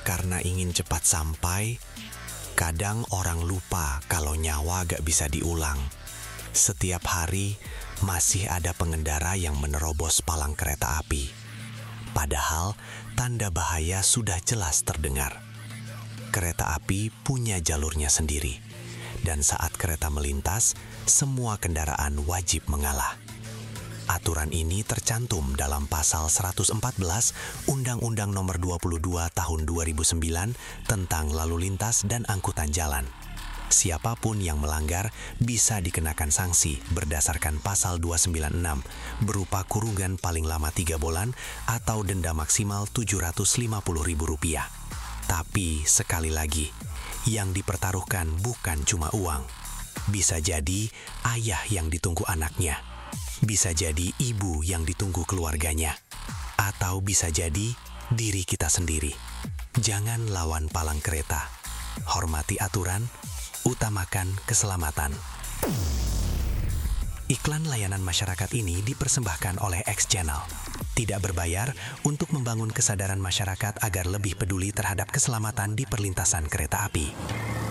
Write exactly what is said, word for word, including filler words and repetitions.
Karena ingin cepat sampai, kadang orang lupa kalau nyawa gak bisa diulang. Setiap hari, masih ada pengendara yang menerobos palang kereta api. Padahal, tanda bahaya sudah jelas terdengar. Kereta api punya jalurnya sendiri. Dan saat kereta melintas, semua kendaraan wajib mengalah. Aturan ini tercantum dalam pasal seratus empat belas Undang-Undang Nomor dua puluh dua Tahun dua ribu sembilan tentang Lalu Lintas dan Angkutan Jalan. Siapapun yang melanggar bisa dikenakan sanksi berdasarkan pasal dua ratus sembilan puluh enam berupa kurungan paling lama tiga bulan atau denda maksimal tujuh ratus lima puluh ribu rupiah. Tapi sekali lagi, yang dipertaruhkan bukan cuma uang. Bisa jadi ayah yang ditunggu anaknya. Bisa jadi ibu yang ditunggu keluarganya. Atau bisa jadi diri kita sendiri. Jangan lawan palang kereta. Hormati aturan, utamakan keselamatan. Iklan layanan masyarakat ini dipersembahkan oleh X Channel. Tidak berbayar untuk membangun kesadaran masyarakat agar lebih peduli terhadap keselamatan di perlintasan kereta api.